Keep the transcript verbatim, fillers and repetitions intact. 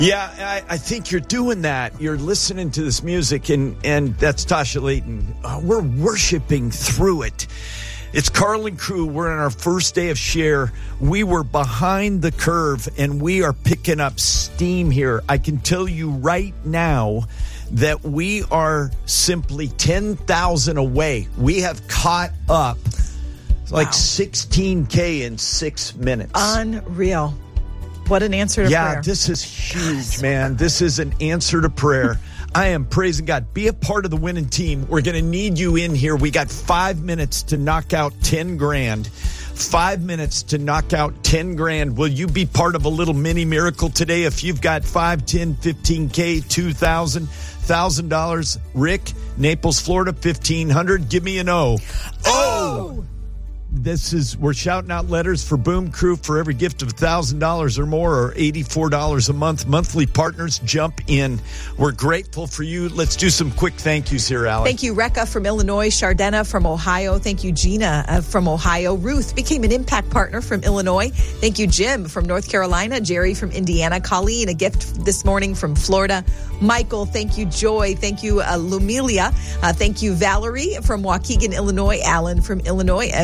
Yeah, I, I think you're doing that. You're listening to this music, and, and that's Tasha Layton. Uh, we're worshiping through it. It's Carl and crew. We're on our first day of Share. We were behind the curve, and we are picking up steam here. I can tell you right now that we are simply ten thousand away. We have caught up like wow. sixteen K in six minutes. Unreal. What an answer to yeah, prayer. Yeah, this is huge, man. This is an answer to prayer. I am praising God. Be a part of the winning team. We're going to need you in here. We got five minutes to knock out ten grand. Five minutes to knock out ten grand. Will you be part of a little mini miracle today? If you've got five, ten, fifteen K, two thousand, one thousand dollars. Rick, Naples, Florida, fifteen hundred. Give me an O. Oh! This is, we're shouting out letters for Boom Crew for every gift of one thousand dollars or more, or eighty-four dollars a month. Monthly partners, jump in. We're grateful for you. Let's do some quick thank yous here, Alex. Thank you, Rekha from Illinois, Shardena from Ohio. Thank you, Gina uh, from Ohio. Ruth became an Impact Partner from Illinois. Thank you, Jim from North Carolina. Jerry from Indiana. Colleen, a gift this morning from Florida. Michael, thank you, Joy. Thank you, uh, Lumilia. Uh, thank you, Valerie from Waukegan, Illinois. Alan from Illinois.